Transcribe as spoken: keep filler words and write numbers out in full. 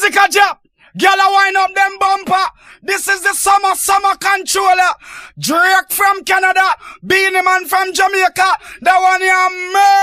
Music a job. Girl a wind up them bumper. This is the summer, summer controller. Drake from Canada. Beanie Man from Jamaica. The one you